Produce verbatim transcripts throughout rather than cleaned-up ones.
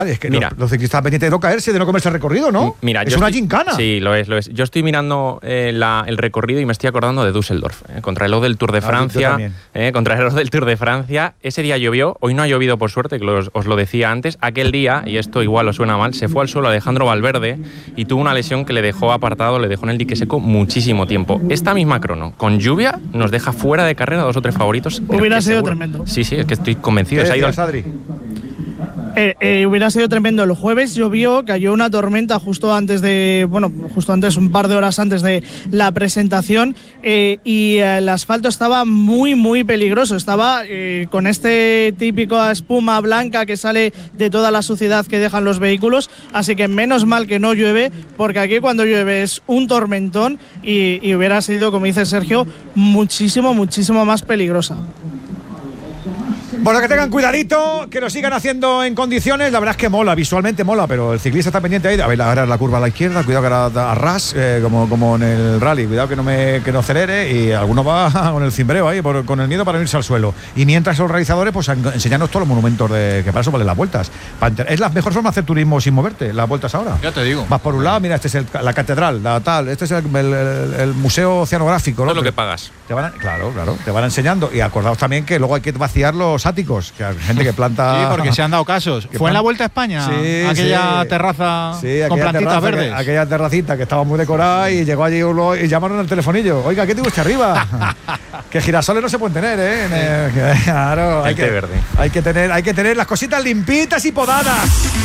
Es que mira, los, los ciclistas pendientes de no caerse, de no comerse el recorrido, ¿no? Mira, es yo una estoy, gincana. Sí, lo es, lo es. Yo estoy mirando eh, la, el recorrido y me estoy acordando de Düsseldorf, eh, contra el reloj del Tour de Francia. Ah, eh, contra el reloj del Tour de Francia. Ese día llovió, hoy no ha llovido por suerte, que los, os lo decía antes. Aquel día, y esto igual os suena mal, se fue al suelo Alejandro Valverde y tuvo una lesión que le dejó apartado, le dejó en el dique seco muchísimo tiempo. Esta misma crono, con lluvia, nos deja fuera de carrera dos o tres favoritos. Hubiera sido seguro. tremendo. Sí, sí, es que estoy convencido. Se ha ido al... Adri? Eh, eh, hubiera sido tremendo. El jueves llovió, cayó una tormenta justo antes de, bueno, justo antes, un par de horas antes de la presentación, eh, y eh, el asfalto estaba muy, muy peligroso. Estaba eh, con este típico espuma blanca que sale de toda la suciedad que dejan los vehículos, así que menos mal que no llueve, porque aquí cuando llueve es un tormentón y, y hubiera sido, como dice Sergio, muchísimo, muchísimo más peligrosa. Bueno, que tengan cuidadito, que lo sigan haciendo en condiciones. La verdad es que mola, visualmente mola, pero el ciclista está pendiente ahí. A ver, ahora la curva a la izquierda, cuidado que ahora a ras, eh, como, como en el rally. Cuidado que no me que no acelere, y alguno va con el cimbreo ahí, por, con el miedo para irse al suelo. Y mientras los realizadores, pues enseñarnos todos los monumentos de, que para eso valen las vueltas. Es la mejor forma de hacer turismo sin moverte, las vueltas ahora. Ya te digo. Vas por un lado, mira, este es el, la catedral, la tal, este es el, el, el, el museo oceanográfico. Todo lo que pagas. Te van a, claro, claro, te van enseñando. Y acordaos también que luego hay que vaciar los áticos, que hay gente que planta. Sí, porque se han dado casos. ¿Fue en la Vuelta a España? Sí, aquella sí. terraza sí, con aquella plantitas terraza, verdes. Que, aquella terracita que estaba muy decorada, y llegó allí uno y llamaron al telefonillo. Oiga, ¿qué te gusta arriba? Que girasoles no se pueden tener, ¿eh? En el, que, claro, hay que, verde. hay que tener, hay que tener las cositas limpitas y podadas.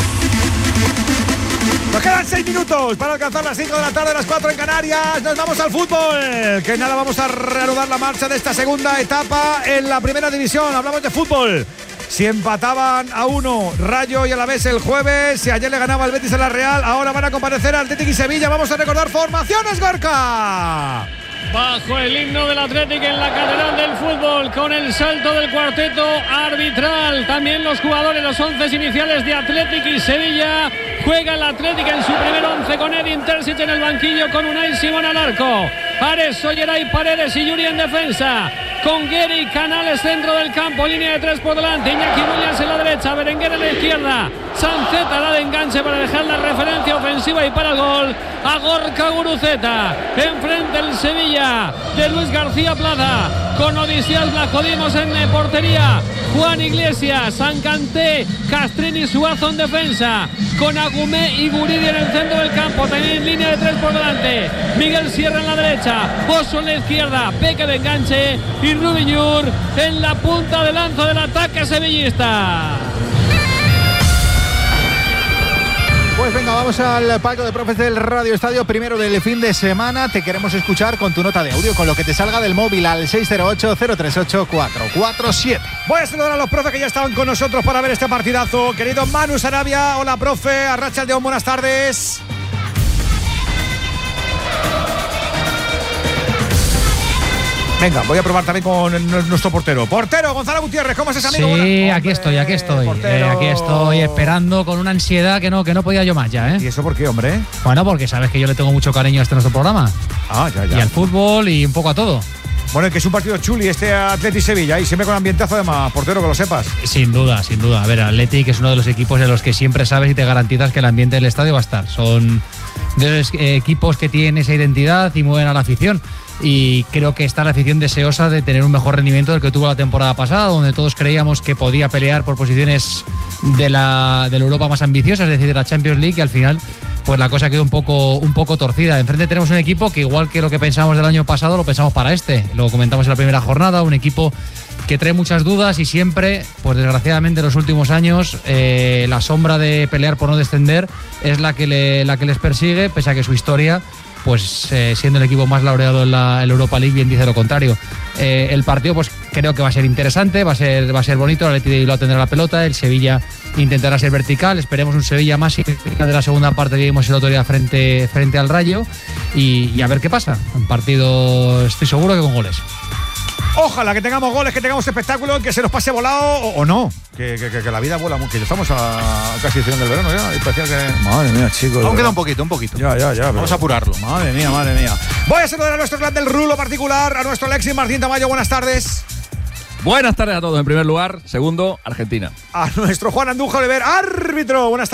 Nos quedan seis minutos para alcanzar las cinco de la tarde, las cuatro en Canarias. Nos vamos al fútbol. Que nada, vamos a reanudar la marcha de esta segunda etapa en la primera división. Hablamos de fútbol. Si empataban a uno Rayo y Alavés el jueves, si ayer le ganaba el Betis a la Real, ahora van a comparecer Atlético y Sevilla. Vamos a recordar formaciones, Gorka. Bajo el himno del Atlético en la catedral del fútbol, con el salto del cuarteto arbitral. También los jugadores, los once iniciales de Atlético y Sevilla. Juega el Atlético en su primer once con Edin Terzic en el banquillo, con Unai Simón al arco. Ares, Solleray, Paredes y Yuri en defensa. Con Gueri, Canales centro del campo, línea de tres por delante. Iñaki Williams en la derecha, Berenguer en la izquierda. Sanceta da de enganche para dejar la referencia ofensiva y para el gol a Gorka Guruceta. Enfrente el Sevilla de Luis García Plaza, con Odisías Blajodimos en portería. Juan Iglesias, Sancanté, Castrini, Suazo en defensa, con Agumé y Guridi en el centro del campo, también en línea de tres por delante. Miguel Sierra en la derecha, Oso en la izquierda, Peque de enganche y Rubiñur en la punta de lanza del ataque sevillista. Pues venga, vamos al palco de profes del Radio Estadio, primero del fin de semana. Te queremos escuchar con tu nota de audio, con lo que te salga del móvil, al seis cero ocho, cero tres ocho, cuatro cuatro siete. Voy a saludar a los profes que ya estaban con nosotros para ver este partidazo. Querido Manu Sarabia, hola profe. Arratsaldeon, buenas tardes. Venga, voy a probar también con nuestro portero. Portero, Gonzalo Gutiérrez, ¿cómo estás, amigo? Sí, Hombre, aquí estoy, aquí estoy. Eh, aquí estoy esperando con una ansiedad que no, que no podía yo más ya, ¿eh? ¿Y eso por qué, hombre? Bueno, porque sabes que yo le tengo mucho cariño a este nuestro programa. Ah, ya, ya. Y al fútbol y un poco a todo. Bueno, que es un partido chuli este Atleti Sevilla, y siempre con ambientazo además, portero, que lo sepas. Sin duda, sin duda. A ver, Atleti, que es uno de los equipos en los que siempre sabes y te garantizas que el ambiente del estadio va a estar. Son de los eh, equipos que tienen esa identidad y mueven a la afición. Y creo que está la afición deseosa de tener un mejor rendimiento del que tuvo la temporada pasada, donde todos creíamos que podía pelear por posiciones de la, de la Europa más ambiciosa, es decir, de la Champions League, y al final pues la cosa quedó un poco, un poco torcida. Enfrente tenemos un equipo que, igual que lo que pensábamos del año pasado, lo pensamos para este. Lo comentamos en la primera jornada, un equipo que trae muchas dudas y siempre, pues desgraciadamente en los últimos años, eh, la sombra de pelear por no descender es la que, le, la que les persigue, pese a que su historia, pues eh, siendo el equipo más laureado en la, en la Europa League, bien dice lo contrario. Eh, el partido, pues creo que va a ser interesante, va a ser, va a ser bonito. El Atleti de Bilbao tendrá la pelota, el Sevilla intentará ser vertical. Esperemos un Sevilla más de la segunda parte que vimos el otro día frente, frente al Rayo, y, y a ver qué pasa. Un partido, estoy seguro que con goles. Ojalá que tengamos goles, que tengamos espectáculo, que se nos pase volado o, o no. Que, que, que la vida vuela mucho. Que ya estamos a casi final del verano ya. Y parecía que... Madre mía, chicos. Aún queda un poquito, un poquito. Ya, ya, ya. Vamos pero... a apurarlo. Madre mía, madre mía. Voy a saludar a nuestro clan del Rulo particular, a nuestro Alexis Martín Tamayo. Buenas tardes. Buenas tardes a todos. En primer lugar. Segundo, Argentina. A nuestro Juan Andújar Oliver, árbitro. Buenas tardes.